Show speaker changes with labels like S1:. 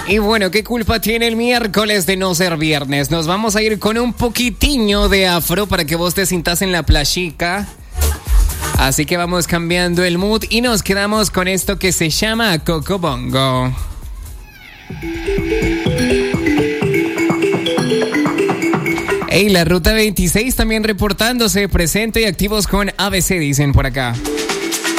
S1: Y bueno, ¿qué culpa tiene el miércoles de no ser viernes? Nos vamos a ir con un poquitiño de afro para que vos te sintas en la playica. Así que vamos cambiando el mood y nos quedamos con esto que se llama Coco Bongo. Ey, la Ruta 26 también reportándose, presente y activos con ABC, dicen por acá.